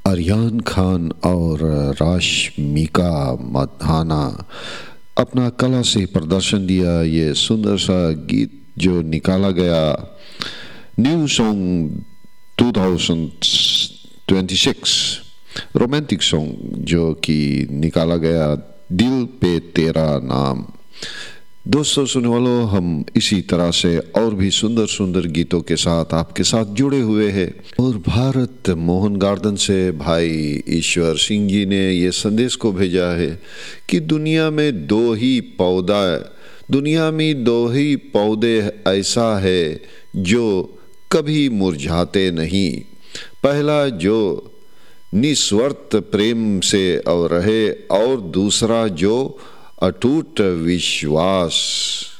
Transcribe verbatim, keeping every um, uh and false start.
अरियान खान और राशमिका मंदाना अपना कला से प्रदर्शन दिया। ये सुंदर सा गीत जो निकाला गया new song two thousand twenty six, romantic song जो कि निकाला गया दिल पे तेरा नाम। दोस्तों सुनने वालों, हम इसी तरह से और भी सुंदर सुंदर गीतों के साथ आपके साथ जुड़े हुए हैं। और भारत मोहन गार्डन से भाई ईश्वर सिंह जी ने ये संदेश को भेजा है कि दुनिया में दो ही पौधा दुनिया में दो ही पौधे ऐसा है जो कभी मुरझाते नहीं। पहला जो निस्वार्थ प्रेम से और रहे, और दूसरा जो अटूट विश्वास।